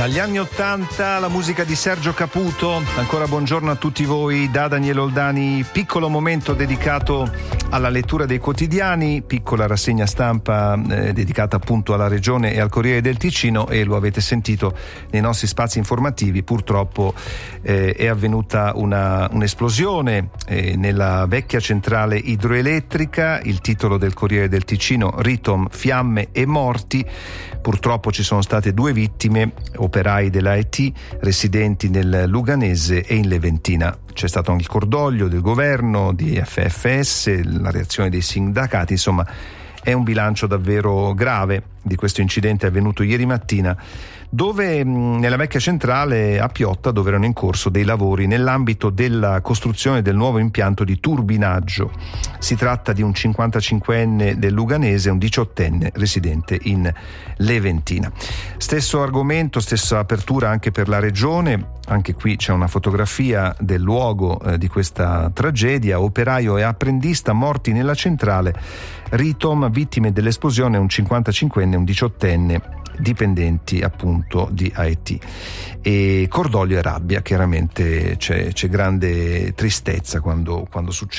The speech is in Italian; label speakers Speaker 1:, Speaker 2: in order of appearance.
Speaker 1: Dagli anni '80 la musica di Sergio Caputo. Ancora buongiorno a tutti voi da Daniele Oldani. Piccolo momento dedicato alla lettura dei quotidiani, piccola rassegna stampa dedicata appunto alla Regione e al Corriere del Ticino, e lo avete sentito nei nostri spazi informativi. Purtroppo è avvenuta un'esplosione nella vecchia centrale idroelettrica. Il titolo del Corriere del Ticino: Ritom, fiamme e morti. Purtroppo ci sono state 2 vittime, operai dell'AET residenti nel Luganese e in Leventina. C'è stato anche il cordoglio del governo, di FFS, la reazione dei sindacati. Insomma, è un bilancio davvero grave di questo incidente avvenuto ieri mattina, dove nella vecchia centrale a Piotta, dove erano in corso dei lavori nell'ambito della costruzione del nuovo impianto di turbinaggio. Si tratta di un 55enne del Luganese e un 18enne residente in Leventina. Stesso argomento, stessa apertura anche per la Regione. Anche qui c'è una fotografia del luogo di questa tragedia: operaio e apprendista morti nella centrale. Ritom, vittime dell'esplosione un 55enne e un 18enne dipendenti appunto di AET. E cordoglio e rabbia, chiaramente c'è grande tristezza quando succede